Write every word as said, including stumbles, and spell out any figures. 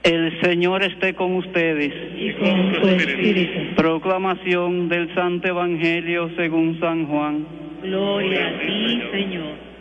El Señor esté con ustedes. Y con tu espíritu. Proclamación del Santo Evangelio según San Juan. Gloria a ti, Señor.